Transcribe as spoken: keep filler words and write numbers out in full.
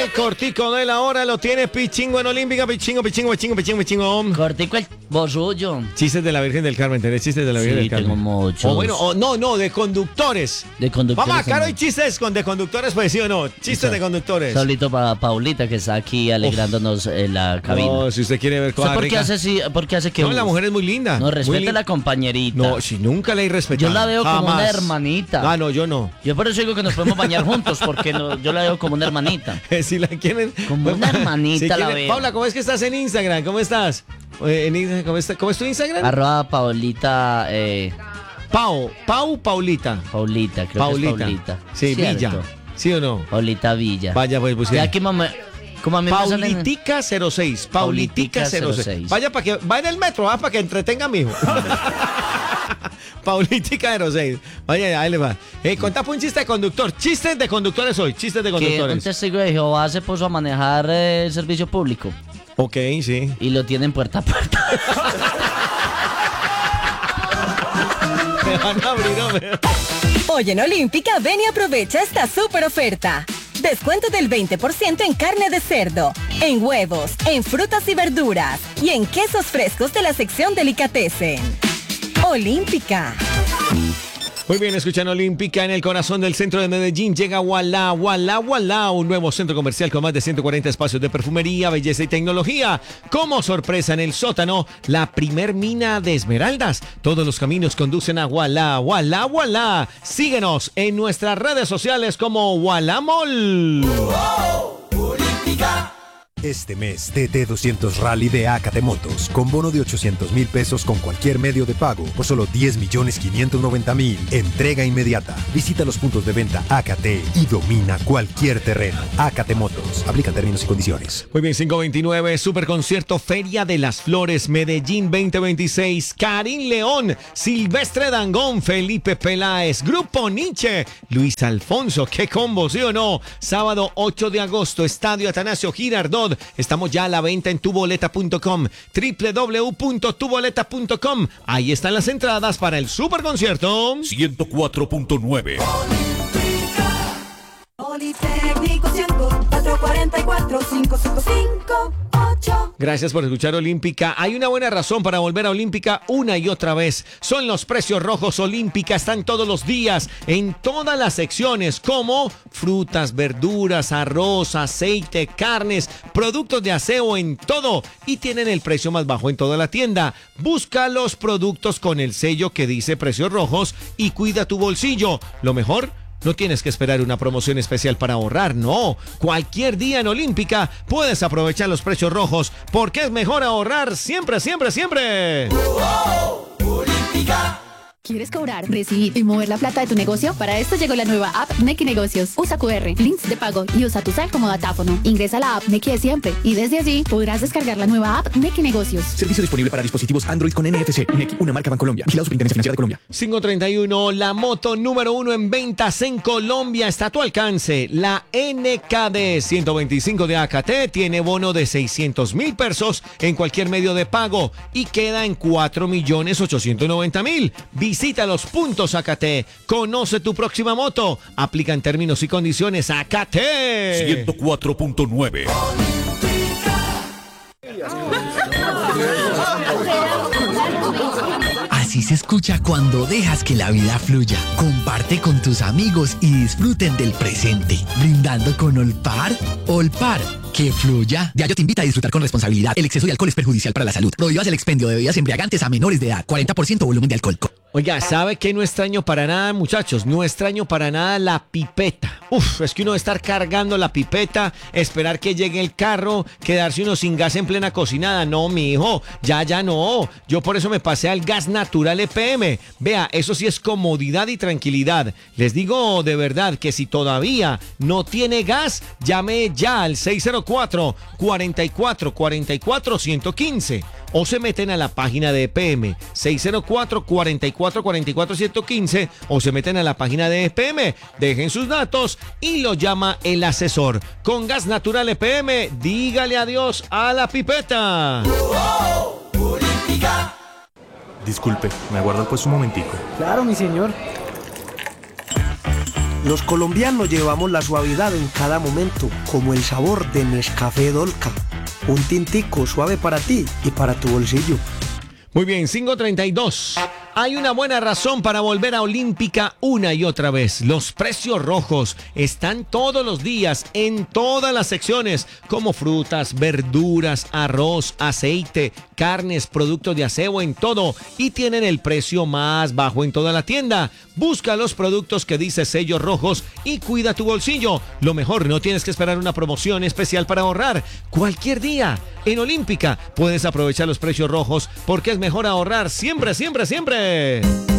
cortico de la hora lo tiene Pichingo en Olímpica. Pichingo, Pichingo, Pichingo, Pichingo, Pichingo. Cortico el bolsullo. Chistes de la Virgen del Carmen, ¿tenés chistes de la Virgen Sí, del Carmen? tengo muchos. O bueno, o no, no, de conductores. De conductores. Vamos, acá no hay no. chistes con de conductores, pues sí o no. Chistes Eso. de conductores. Solito para Paulita, que está aquí alegrándonos en la cabina. No, si usted quiere ver ¿Usted cosas por qué ricas. hace, si- por qué hace que... No, la mujer es muy linda. No, muy respete linda. a la compañerita. No, si nunca la he respetado. Yo la veo como Jamás. una hermanita. Ah, no, yo no. Yo por eso digo que nos podemos bañar juntos, porque no- yo la veo como una hermanita. Si la quieren. Como una hermanita si la quieren- veo. Paula, ¿cómo es que estás en Instagram? ¿Cómo estás? Eh, en Instagram, ¿cómo, está- ¿Cómo es tu Instagram? Arroba Paulita, eh, Pau, Pau Paulita. Paulita, creo Paulita. que es Paulita. Sí, ¿Cierto? Villa. ¿Sí o no? Paulita Villa. Vaya, pues, busque. Ya aquí mame- como a mí me salen- Paulitica cero seis. Paulitica Paulitica cero seis. cero seis. Vaya para que va en el metro, va para que entretenga a mi hijo. Paulitica cero seis. Vaya, ahí le va. Eh, contá un chiste de conductor. Chistes de conductores hoy. Chistes de que un conductores. testigo de Jehová se puso a manejar eh, el servicio público Ok, sí. y lo tienen puerta a puerta. Me van a abrir, hombre. Hoy en Olímpica, ven y aprovecha esta súper oferta. Descuento del veinte por ciento en carne de cerdo, en huevos, en frutas y verduras y en quesos frescos de la sección Delicatessen. Olímpica. Muy bien, escuchan Olímpica en el corazón del centro de Medellín. Llega Walla, Walla, Walla, un nuevo centro comercial con más de ciento cuarenta espacios de perfumería, belleza y tecnología. Como sorpresa en el sótano, la primer mina de esmeraldas. Todos los caminos conducen a Walla, Walla, Walla. Síguenos en nuestras redes sociales como Walla Mall. Este mes, T T doscientos Rally de Acate Motos, con bono de ochocientos mil pesos con cualquier medio de pago, por solo diez millones quinientos noventa mil. Entrega inmediata. Visita los puntos de venta Acate y domina cualquier terreno. Acate Motos. Aplica términos y condiciones. Muy bien, cinco veintinueve, Super Concierto Feria de las Flores, Medellín veinte veintiséis, Karim León, Silvestre Dangond, Felipe Peláez, Grupo Nietzsche, Luis Alfonso, qué combo, ¿sí o no? Sábado ocho de agosto, Estadio Atanasio Girardot. Estamos ya a la venta en tuboleta punto com, doble u doble u doble u punto tuboleta punto com. Ahí están las entradas para el Super Concierto. ciento cuatro punto nueve. Politécnico ciento cuatro cuarenta y cuatro cinco cinco cinco ocho. Gracias por escuchar Olímpica. Hay una buena razón para volver a Olímpica una y otra vez. Son los precios rojos Olímpica. Están todos los días en todas las secciones como frutas, verduras, arroz, aceite, carnes, productos de aseo, en todo. Y tienen el precio más bajo en toda la tienda. Busca los productos con el sello que dice precios rojos y cuida tu bolsillo. Lo mejor, no tienes que esperar una promoción especial para ahorrar, no. Cualquier día en Olímpica puedes aprovechar los precios rojos porque es mejor ahorrar siempre, siempre, siempre. Olímpica. ¿Quieres cobrar, recibir y mover la plata de tu negocio? Para esto llegó la nueva app Nequi Negocios. Usa Q R, links de pago y usa tu cel como datáfono. Ingresa a la app Nequi de siempre y desde allí podrás descargar la nueva app Nequi Negocios. Servicio disponible para dispositivos Android con N F C. Nequi, una marca Bancolombia. Vigilado Superintendencia Financiera de Colombia. cinco treinta y uno, la moto número uno en ventas en Colombia está a tu alcance. La N K D ciento veinticinco de A K T tiene bono de seiscientos mil pesos en cualquier medio de pago y queda en cuatro millones ochocientos noventa mil. Visita los puntos A K T. Conoce tu próxima moto. Aplica en términos y condiciones A K T. ciento cuatro punto nueve. Así se escucha cuando dejas que la vida fluya. Comparte con tus amigos y disfruten del presente. Brindando con Olpar. Olpar, que fluya. Diallo te invita a disfrutar con responsabilidad. El exceso de alcohol es perjudicial para la salud. Prohíbas el expendio de bebidas embriagantes a menores de edad. cuarenta por ciento volumen de alcohol. Oiga, ¿sabe qué no extraño para nada, muchachos? No extraño para nada la pipeta. Uf, es que uno estar cargando la pipeta, esperar que llegue el carro, quedarse uno sin gas en plena cocinada. No, mijo, ya, ya no. Yo por eso me pasé al gas natural E P M. Vea, eso sí es comodidad y tranquilidad. Les digo de verdad que si todavía no tiene gas, llame ya al seis cero cuatro, cuatro cuatro, cuatro cuatro, uno uno cinco. O se meten a la página de E P M, seis cero cuatro, cuatro cuatro, cuatro cuatro, uno uno cinco, o se meten a la página de E P M, dejen sus datos y lo llama el asesor. Con gas natural E P M, dígale adiós a la pipeta. Disculpe, ¿me aguarda pues un momentico? Claro, mi señor. Los colombianos llevamos la suavidad en cada momento, como el sabor de Nescafé Dolca. Un tintico suave para ti y para tu bolsillo. Muy bien, cinco treinta y dos. Hay una buena razón para volver a Olímpica una y otra vez. Los precios rojos están todos los días en todas las secciones, como frutas, verduras, arroz, aceite, carnes, productos de aseo, en todo. Y tienen el precio más bajo en toda la tienda. Busca los productos que dice sellos rojos y cuida tu bolsillo. Lo mejor, no tienes que esperar una promoción especial para ahorrar. Cualquier día en Olímpica puedes aprovechar los precios rojos porque es mejor ahorrar siempre, siempre, siempre.